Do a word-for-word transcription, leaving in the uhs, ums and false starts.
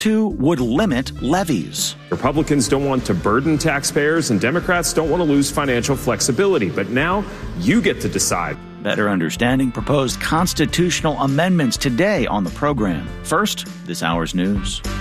Two would limit levies. Republicans don't want to burden taxpayers, and Democrats don't want to lose financial flexibility. But now you get to decide. Better Understanding proposed constitutional amendments today on the program. First, this hour's news.